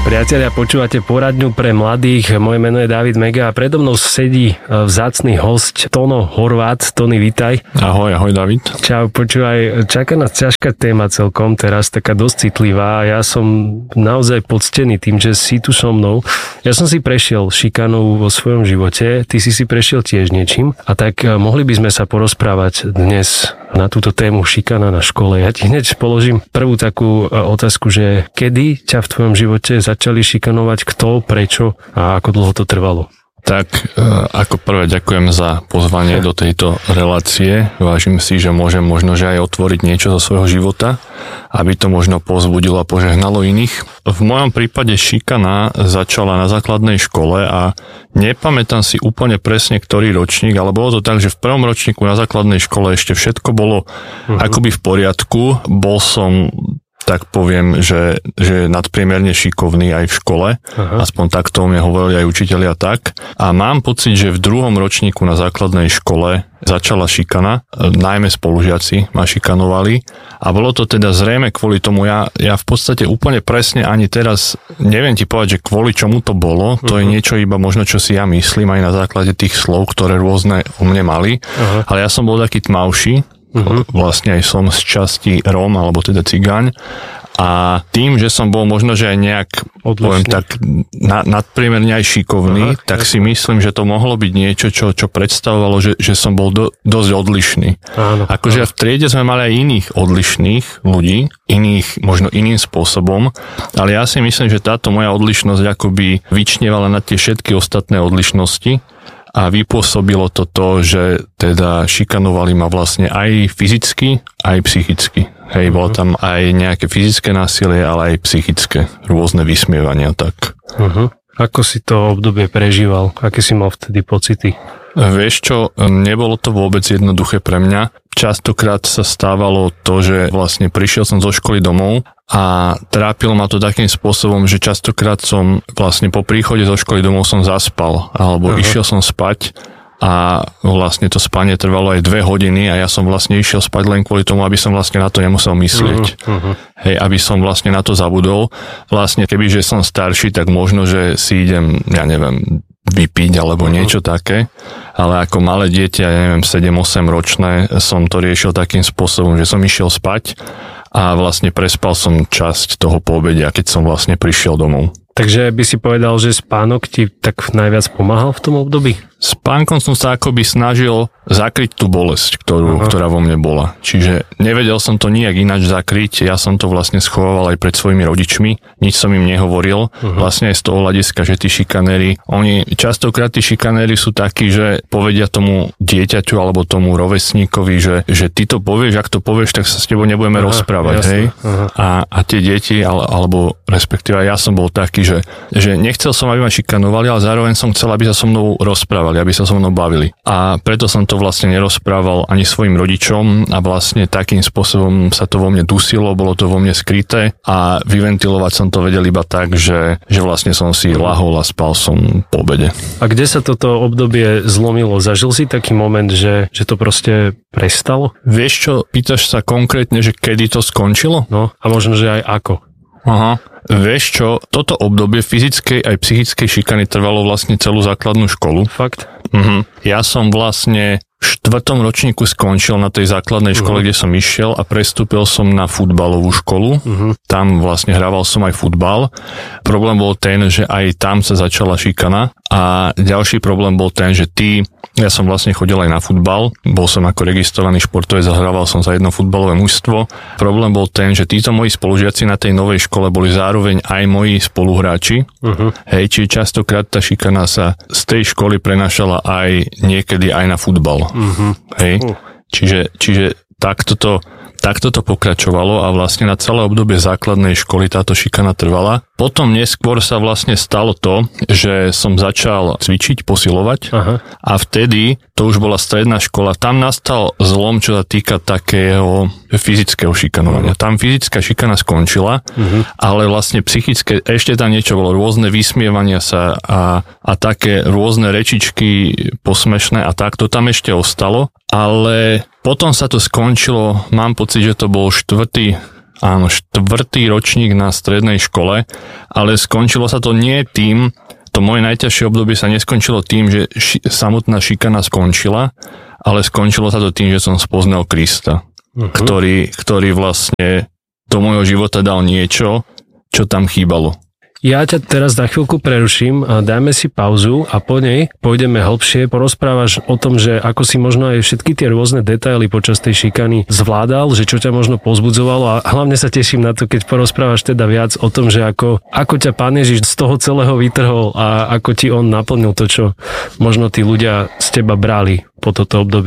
Priatelia, počúvate poradňu pre mladých. Moje meno je David Mega a predo mnou sedí vzácny hosť Tono Horvát. Tony, vítaj. Ahoj David. Čau, počúvaj, čaká nás ťažká téma celkom, teraz taká dosť citlivá. Ja som naozaj poctený tým, že si tu so mnou. Ja som si prešiel šikanou vo svojom živote, ty si prešiel tiež niečím. A tak mohli by sme sa porozprávať dnes na túto tému šikana na škole. Ja ti hneď položím prvú takú otázku, že kedy ťa v tvojom živote začali šikanovať, kto, prečo a ako dlho to trvalo? Tak ako prvé ďakujem za pozvanie do tejto relácie. Vážim si, že môžem možno že aj otvoriť niečo zo svojho života, aby to možno povzbudilo a požehnalo iných. V mojom prípade šikana začala na základnej škole a nepamätám si úplne presne, ktorý ročník, ale bolo to tak, že v prvom ročníku na základnej škole ešte všetko bolo akoby v poriadku. Bol som, tak poviem, že nadpriemerne šikovný aj v škole. Aha. Aspoň takto o mne hovorili aj učitelia tak. A mám pocit, že v druhom ročníku na základnej škole začala šikana, najmä spolužiaci ma šikanovali a bolo to teda zrejme kvôli tomu, ja v podstate úplne presne ani teraz neviem ti povedať, že kvôli čomu to bolo, to je niečo iba možno, čo si ja myslím aj na základe tých slov, ktoré rôzne o mne mali, ale ja som bol taký tmavší. Vlastne aj som z časti Róm, alebo teda Cigáň. A tým, že som bol možno, že aj nejak, poviem tak, nadpriemerne aj šikovný, tak si myslím, že to mohlo byť niečo, čo predstavovalo, že som bol dosť odlišný. Akože v triede sme mali aj iných odlišných ľudí, iných, možno iným spôsobom, ale ja si myslím, že táto moja odlišnosť akoby vyčnievala na tie všetky ostatné odlišnosti. A vypôsobilo to, že teda šikanovali ma vlastne aj fyzicky, aj psychicky. Hej, bolo tam aj nejaké fyzické násilie, ale aj psychické, rôzne vysmievania, tak. Ako si to obdobie prežíval? Aké si mal vtedy pocity? Vieš čo, nebolo to vôbec jednoduché pre mňa. Častokrát sa stávalo to, že vlastne prišiel som zo školy domov a trápilo ma to takým spôsobom, že častokrát som vlastne po príchode zo školy domov som zaspal, alebo išiel som spať a vlastne to spanie trvalo aj 2 hodiny a ja som vlastne išiel spať len kvôli tomu, aby som vlastne na to nemusel myslieť. Hej, aby som vlastne na to zabudol. Vlastne kebyže som starší, tak možno, že si idem, ja neviem, vypiť alebo niečo také, ale ako malé dieťa, ja neviem, 7-8 ročné som to riešil takým spôsobom, že som išiel spať a vlastne prespal som časť toho poobedia, keď som vlastne prišiel domov. Takže by si povedal, že spánok ti tak najviac pomáhal v tom období? Spánkom som sa akoby snažil zakryť tú bolesť, ktorá vo mne bola. Čiže nevedel som to nijak ináč zakryť, ja som to vlastne schoval aj pred svojimi rodičmi, nič som im nehovoril. Vlastne aj z toho hľadiska, že tí šikanéri, častokrát tí šikanéri sú takí, že povedia tomu dieťaťu alebo tomu rovesníkovi, že ty to povieš, ak to povieš, tak sa s tebou nebudeme rozprávať. Jasne, hej? A tie deti, alebo respektíve ja som bol taký, že nechcel som, aby ma šikanovali, ale zároveň som chcel, aby sa so mnou rozprávali, aby sa so mnou bavili. A preto som to vlastne nerozprával ani svojim rodičom a vlastne takým spôsobom sa to vo mne dusilo, bolo to vo mne skryté a vyventilovať som to vedel iba tak, že vlastne som si lahol a spal som po obede. A kde sa toto obdobie zlomilo? Zažil si taký moment, že to proste prestalo? Vieš čo, pýtaš sa konkrétne, že kedy to skončilo? No a možno, že aj ako? Aha. Vieš čo, toto obdobie fyzickej aj psychickej šikany trvalo vlastne celú základnú školu. Fakt? Ja som vlastne v 4. ročníku skončil na tej základnej škole, kde som išiel a prestúpil som na futbalovú školu. Tam vlastne hrával som aj futbal. Problém bol ten, že aj tam sa začala šikana a ďalší problém bol ten, že ja som vlastne chodil aj na futbal, bol som ako registrovaný športovec a hrával som za jedno futbalové mužstvo. Problém bol ten, že títo moji spolužiaci na tej novej škole boli zároveň aj moji spoluhráči. Hej, čiže častokrát tá šikana sa z tej školy prenášala aj niekedy aj na futbal. Hej, čiže takto to pokračovalo a vlastne na celé obdobie základnej školy táto šikana trvala. Potom neskôr sa vlastne stalo to, že som začal cvičiť, posilovať a vtedy, to už bola stredná škola, tam nastal zlom, čo sa týka takého fyzického šikanovania. Tam fyzická šikana skončila, ale vlastne psychické, ešte tam niečo bolo, rôzne vysmievania sa a také rôzne rečičky posmešné a tak, to tam ešte ostalo, ale potom sa to skončilo, mám pocit, že to bol 4. Áno, 4. ročník na strednej škole, ale skončilo sa to nie tým, to moje najťažšie obdobie sa neskončilo tým, že samotná šikana skončila, ale skončilo sa to tým, že som spoznal Krista, ktorý vlastne do môjho života dal niečo, čo tam chýbalo. Ja ťa teraz na chvíľku preruším, dajme si pauzu a po nej pôjdeme hlbšie, porozprávaš o tom, že ako si možno aj všetky tie rôzne detaily počas tej šikany zvládal, že čo ťa možno povzbudzovalo a hlavne sa teším na to, keď porozprávaš teda viac o tom, že ako ťa Pán Ježiš z toho celého vytrhol a ako ti on naplnil to, čo možno tí ľudia z teba brali po toto obdobie.